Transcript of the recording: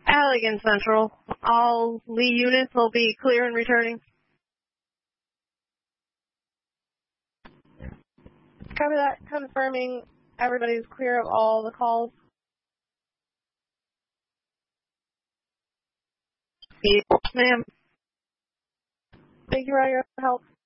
Allegan Central. All Lee units will be clear and returning. Copy that. Confirming everybody's clear of all the calls. Yes, ma'am. Thank you for all your help.